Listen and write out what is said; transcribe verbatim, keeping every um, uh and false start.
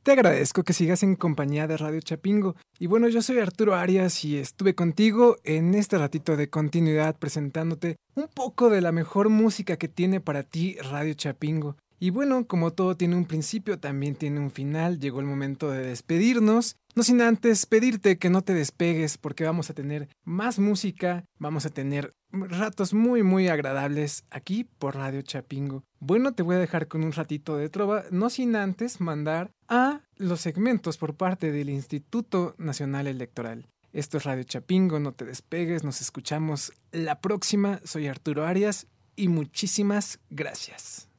Te agradezco que sigas en compañía de Radio Chapingo. Y bueno, yo soy Arturo Arias y estuve contigo en este ratito de continuidad presentándote un poco de la mejor música que tiene para ti Radio Chapingo. Y bueno, como todo tiene un principio, también tiene un final. Llegó el momento de despedirnos. No sin antes pedirte que no te despegues porque vamos a tener más música, vamos a tener ratos muy muy agradables aquí por Radio Chapingo. Bueno, te voy a dejar con un ratito de trova, no sin antes mandar a los segmentos por parte del Instituto Nacional Electoral. Esto es Radio Chapingo, no te despegues, nos escuchamos la próxima. Soy Arturo Arias y muchísimas gracias.